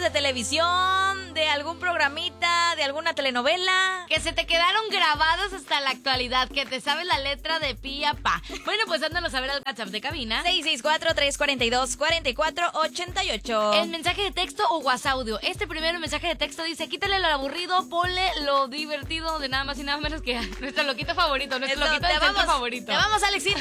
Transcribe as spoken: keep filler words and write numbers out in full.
de televisión, de algún programita, de alguna telenovela. Que se te quedaron grabados hasta la actualidad, que te sabes la letra de pi a pa. Bueno, pues hándalo saber al WhatsApp de cabina. seis seis cuatro, tres cuatro dos, cuatro cuatro ocho ocho. El mensaje de texto o WhatsApp audio. Este primero mensaje de texto dice: quítale lo aburrido, ponle lo divertido, de nada más y nada menos que nuestro loquito favorito, nuestro Eso, loquito te del centro vamos, favorito. Te vamos, Alexis.